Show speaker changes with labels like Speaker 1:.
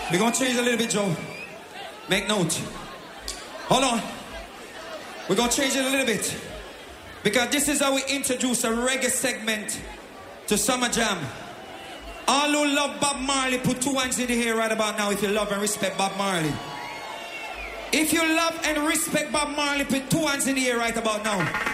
Speaker 1: We're gonna change a little bit, Joe. Make note. Hold on. We're gonna change it a little bit. Because this is how we introduce a reggae segment to Summer Jam. All who love Bob Marley, put 2 hands in the air right about now if you love and respect Bob Marley. If you love and respect Bob Marley, put 2 hands in the air right about now.